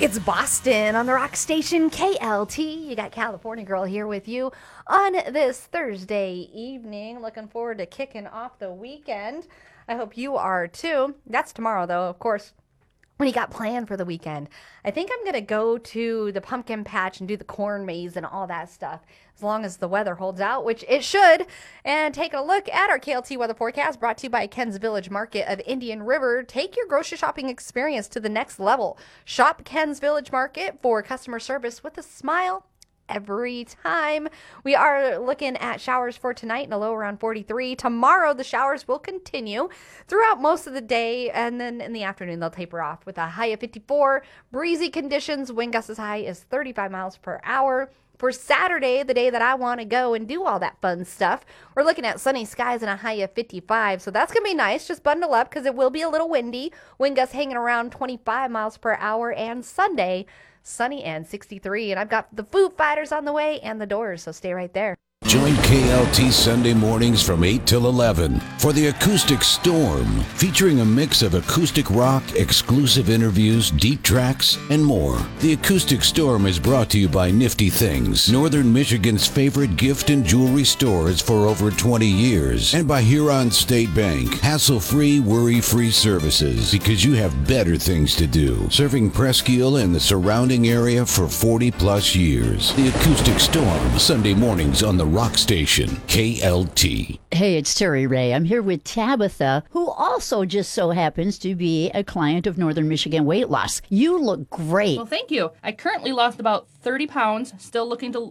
It's Boston on the rock station KLT. You got California Girl here with you on this Thursday evening. Looking forward to kicking off the weekend. I hope you are too. That's tomorrow, though, of course. What do you got planned for the weekend? I think I'm going to go to the pumpkin patch and do the corn maze and all that stuff, as long as the weather holds out, which it should. And take a look at our KLT weather forecast brought to you by Ken's Village Market of Indian River. Take your grocery shopping experience to the next level. Shop Ken's Village Market for customer service with a smile every time. We are looking at showers for tonight and a low around 43. Tomorrow, the showers will continue throughout most of the day, and then in the afternoon, they'll taper off with a high of 54. Breezy conditions, wind gusts as high as 35 miles per hour. For Saturday, the day that I want to go and do all that fun stuff, we're looking at sunny skies and a high of 55. So that's going to be nice. Just bundle up because it will be a little windy. Wind gusts hanging around 25 miles per hour. And Sunday, sunny and 63. And I've got the Foo Fighters on the way and the Doors, so stay right there. Join KLT Sunday mornings from 8 till 11 for the Acoustic Storm, featuring a mix of acoustic rock, exclusive interviews, deep tracks, and more. The Acoustic Storm is brought to you by Nifty Things, Northern Michigan's favorite gift and jewelry stores for over 20 years, and by Huron State Bank, hassle-free, worry-free services, because you have better things to do. Serving Presqu'Île and the surrounding area for 40-plus years. The Acoustic Storm, Sunday mornings on the Rock Station, KLT. Hey, it's Terry Ray. I'm here with Tabitha, who also just so happens to be a client of Northern Michigan Weight Loss. You look great. Well, thank you. I currently lost about 30 pounds, still looking to